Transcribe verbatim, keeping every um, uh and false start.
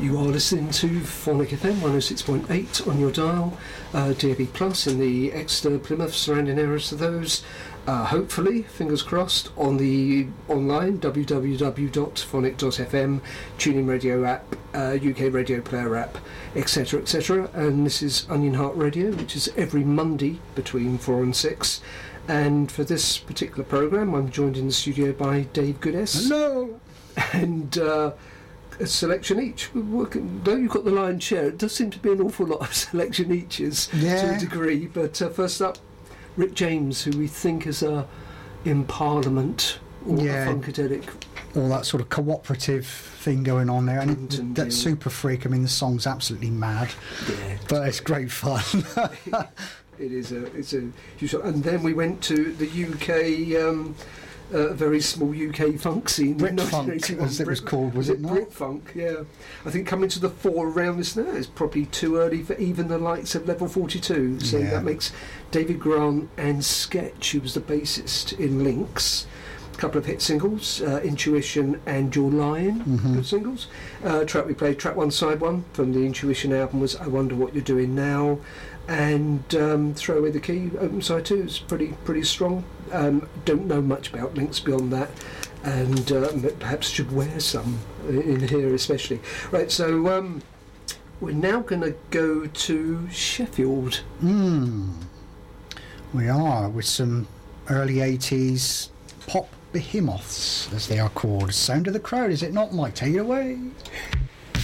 You are listening to Phonic F M one oh six point eight on your dial, uh, D A B Plus in the Exeter, Plymouth, surrounding areas of those. Uh, hopefully, fingers crossed, on the online w w w dot phonic dot f m, TuneIn Radio app, uh, U K Radio Player app, et cetera, et cetera. And this is Onion Heart Radio, which is every Monday between four and six. And for this particular programme, I'm joined in the studio by Dave Goodess. Hello! And uh, a selection each. Though you've got the lion's share, it does seem to be an awful lot of selection eaches yeah. to a degree. But uh, first up, Rick James, who we think is uh, in Parliament, or yeah. a Funkadelic. All that sort of cooperative thing going on there. And it, that yeah. Super Freak, I mean, the song's absolutely mad. Yeah. But it's great fun. It is a, it's a huge, and then we went to the U K, um, uh, very small U K funk scene. Brit Funk, as it was called, was it not? Brit Funk, yeah. I think coming to the fore around this now is probably too early for even the likes of Level forty-two. So yeah. that makes David Grant and Sketch, who was the bassist in Lynx. A couple of hit singles, uh, Intuition and Your Lion, mm-hmm. good singles. Uh, track we played, track one, side one from the Intuition album was I Wonder What You're Doing Now. And um, Throw Away the Key, open side two, is pretty pretty strong. Um, don't know much about Lynx beyond that, and uh, perhaps should wear some in here especially. Right, so um, we're now going to go to Sheffield. Mm. We are, with some early eighties pop behemoths, as they are called. Sound of the Crowd, is it not, Mike? Take it away.